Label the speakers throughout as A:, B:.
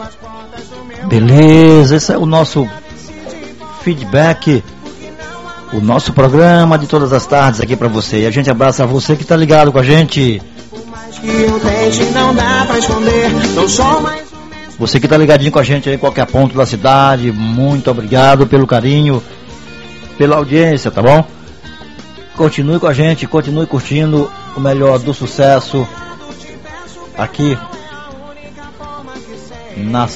A: Beleza, esse é o nosso feedback, o nosso programa de todas as tardes aqui pra você. E a gente abraça você que tá ligado com a gente. Você que tá ligadinho com a gente aí em qualquer ponto da cidade, muito obrigado pelo carinho, pela audiência, tá bom? Continue com a gente, continue curtindo o melhor do sucesso aqui na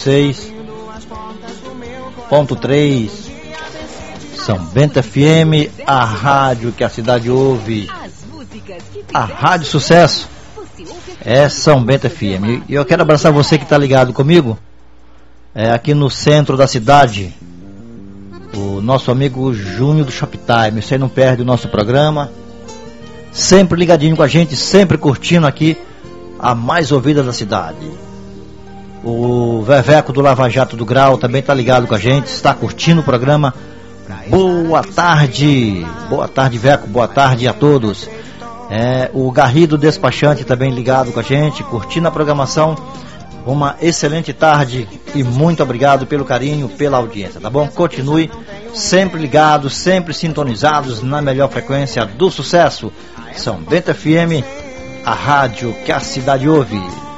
A: 106.3 São Bento FM, a rádio que a cidade ouve, a Rádio Sucesso é São Bento FM. E eu quero abraçar você que está ligado comigo, aqui no centro da cidade, o nosso amigo Júnior do Shoptime. Você não perde o nosso programa, sempre ligadinho com a gente, sempre curtindo aqui a mais ouvida da cidade. O Veveco do Lava Jato do Grau também está ligado com a gente, está curtindo o programa. Boa tarde, Veco, boa tarde a todos. O Garrido Despachante também ligado com a gente, curtindo a programação. Uma excelente tarde e muito obrigado pelo carinho, pela audiência, tá bom? Continue sempre ligados, sempre sintonizados na melhor frequência do sucesso, São Bento FM, a rádio que a cidade ouve.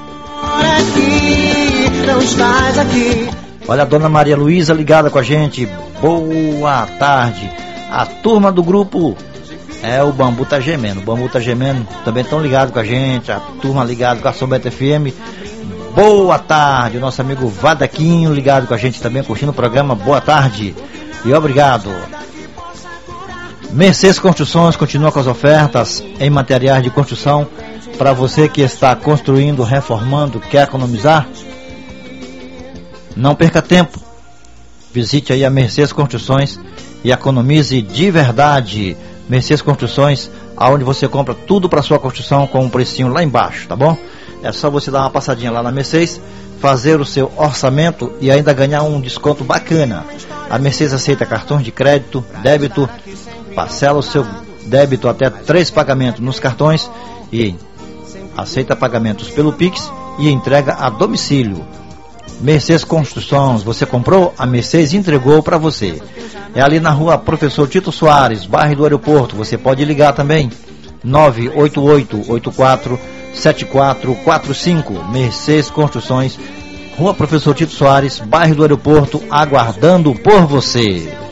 A: Olha a dona Maria Luísa ligada com a gente, boa tarde. A turma do grupo o Bambu tá gemendo, também estão ligados com a gente, a turma ligada com a São Bento FM, boa tarde. O nosso amigo Vadaquinho ligado com a gente também, curtindo o programa, boa tarde e obrigado. Mercedes Construções continua com as ofertas em materiais de construção para você que está construindo, reformando, quer economizar. Não perca tempo, visite aí a Mercedes Construções e economize de verdade. Mercedes Construções, aonde você compra tudo para sua construção com um precinho lá embaixo, tá bom? É só você dar uma passadinha lá na Mercedes, fazer o seu orçamento e ainda ganhar um desconto bacana. A Mercedes aceita cartões de crédito, débito, parcela o seu débito até 3 pagamentos nos cartões e aceita pagamentos pelo Pix e entrega a domicílio. Mercedes Construções, você comprou, a Mercedes entregou para você. É ali na rua Professor Tito Soares, bairro do Aeroporto. Você pode ligar também, 988-84-7445. Mercedes Construções, rua Professor Tito Soares, bairro do Aeroporto, aguardando por você.